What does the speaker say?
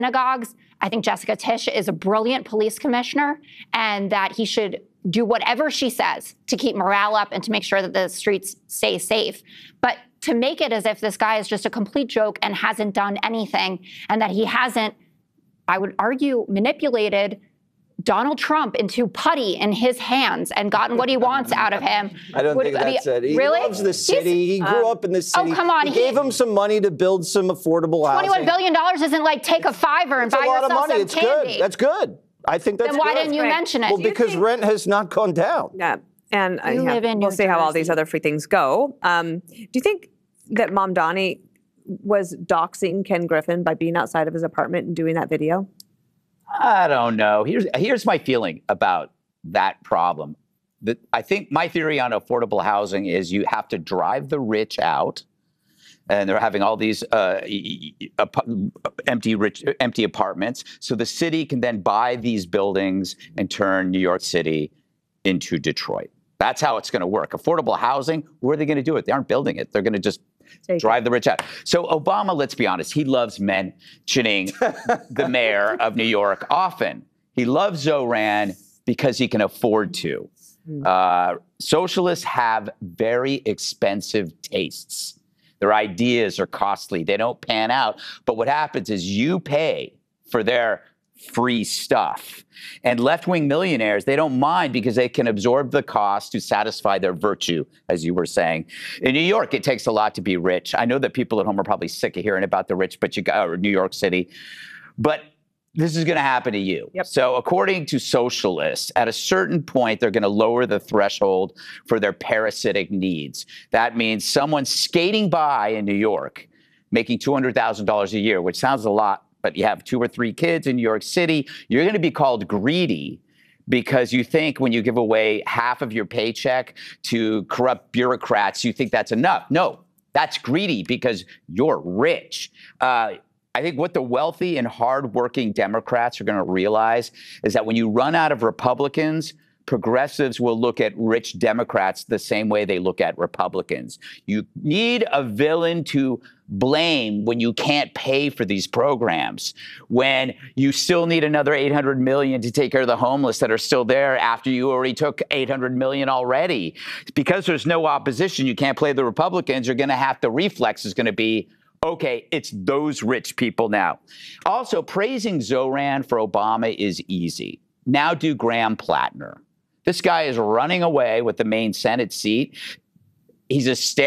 synagogues. I think Jessica Tisch is a brilliant police commissioner, and that he should do whatever she says to keep morale up and to make sure that the streets stay safe. But to make it as if this guy is just a complete joke and hasn't done anything, and that he hasn't, I would argue, manipulated Donald Trump into putty in his hands and gotten what he wants out of him. I don't think that's it. He loves the city. He grew up in the city. Oh, come on. He gave him some money to build some affordable housing. $21 billion isn't like take a $5 and buy yourself some candy. That's a lot of money. It's good. That's good. I think that's good. Then why didn't you mention it? Well, because rent has not gone down. Yeah. And we'll see how all these other free things go. Do you think that Mamdani was doxing Ken Griffin by being outside of his apartment and doing that video? I don't know. Here's my feeling about that problem. I think my theory on affordable housing is you have to drive the rich out, and they're having all these empty apartments, so the city can then buy these buildings and turn New York City into Detroit. That's how it's going to work. Affordable housing, where are they going to do it? They aren't building it. They're going to just drive the rich out. So Obama, let's be honest, he loves mentioning the mayor of New York often. He loves Zoran because he can afford to. Socialists have very expensive tastes. Their ideas are costly. They don't pan out. But what happens is you pay for their free stuff. And left-wing millionaires, they don't mind because they can absorb the cost to satisfy their virtue, as you were saying. In New York, it takes a lot to be rich. I know that people at home are probably sick of hearing about the rich, but or New York City. But this is going to happen to you. Yep. So according to socialists, at a certain point, they're going to lower the threshold for their parasitic needs. That means someone skating by in New York making $200,000 a year, which sounds a lot, but you have 2 or 3 kids in New York City, you're going to be called greedy because you think when you give away half of your paycheck to corrupt bureaucrats, you think that's enough. No, that's greedy because you're rich. I think what the wealthy and hardworking Democrats are going to realize is that when you run out of Republicans, progressives will look at rich Democrats the same way they look at Republicans. You need a villain to blame when you can't pay for these programs, when you still need another $800 million to take care of the homeless that are still there after you already took $800 million already. Because there's no opposition, you can't play the Republicans. You're going to have the reflex is going to be, okay, it's those rich people now. Also, praising Zoran for Obama is easy. Now do Graham Plattner. This guy is running away with the main Senate seat. He's a